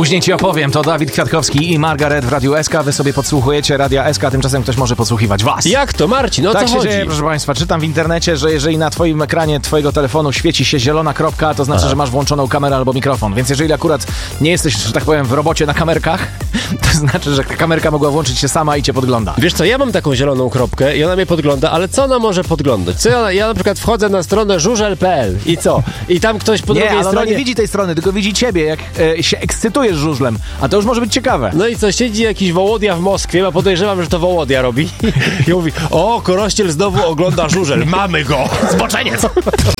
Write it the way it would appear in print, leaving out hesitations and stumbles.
Później ci opowiem, to Dawid Kwiatkowski i Margaret w Radiu SK. Wy sobie podsłuchujecie Radia SK, tymczasem ktoś może podsłuchiwać was. Jak to, Marcin? O tak co się chodzi? dzieje, proszę państwa. Czytam w internecie, że jeżeli na twoim ekranie twojego telefonu świeci się zielona kropka, to znaczy, że masz włączoną kamerę albo mikrofon. Więc jeżeli akurat nie jesteś, że tak powiem, w robocie na kamerkach, to znaczy, że kamerka mogła włączyć się sama i cię podgląda. Wiesz co, ja mam taką zieloną kropkę i ona mnie podgląda, ale co ona może podglądać? Co ja na przykład wchodzę na stronę żużel.pl i co? I tam ktoś po Nie, drugiej ale ona stronie... nie widzi tej strony, tylko widzi ciebie, jak się ekscytujesz żużlem. A to już może być ciekawe. No i co, siedzi jakiś Wołodia w Moskwie, a podejrzewam, że to Wołodia robi i mówi: o, Korościel znowu ogląda żużel, mamy go! Zboczeniec!